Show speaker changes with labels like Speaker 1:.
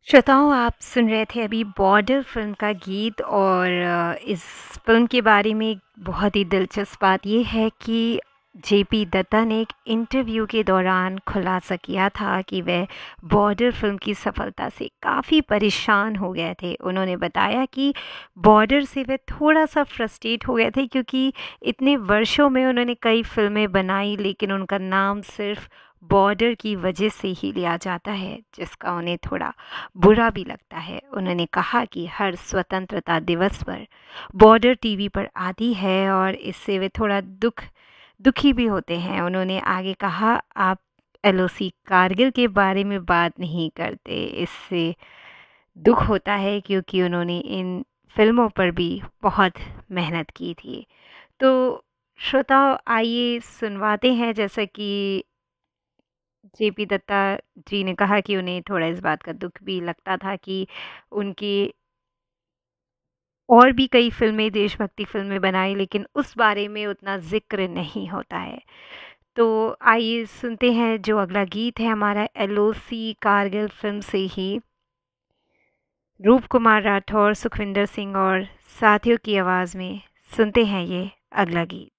Speaker 1: श्रोताओं, आप सुन रहे थे अभी बॉर्डर फिल्म का गीत और इस फिल्म के बारे में एक बहुत ही दिलचस्प बात ये है कि जेपी दत्ता ने एक इंटरव्यू के दौरान खुलासा किया था कि वह बॉर्डर फिल्म की सफलता से काफ़ी परेशान हो गए थे। उन्होंने बताया कि बॉर्डर से वे थोड़ा सा फ्रस्ट्रेट हो गए थे क्योंकि इतने वर्षों में उन्होंने कई फिल्में बनाई लेकिन उनका नाम सिर्फ बॉर्डर की वजह से ही लिया जाता है, जिसका उन्हें थोड़ा बुरा भी लगता है। उन्होंने कहा कि हर स्वतंत्रता दिवस पर बॉर्डर टीवी पर आती है और इससे वे थोड़ा दुखी भी होते हैं। उन्होंने आगे कहा, आप एलओसी कारगिल के बारे में बात नहीं करते, इससे दुख होता है क्योंकि उन्होंने इन फिल्मों पर भी बहुत मेहनत की थी। तो श्रोताओ, आइए सुनवाते हैं। जैसा कि जेपी दत्ता जी ने कहा कि उन्हें थोड़ा इस बात का दुख भी लगता था कि उनकी और भी कई फ़िल्में, देशभक्ति फ़िल्में बनाई, लेकिन उस बारे में उतना ज़िक्र नहीं होता है। तो आइए सुनते हैं जो अगला गीत है हमारा एलओसी कारगिल फ़िल्म से ही। रूप कुमार राठौर, सुखविंदर सिंह और साथियों की आवाज़ में सुनते हैं ये अगला गीत।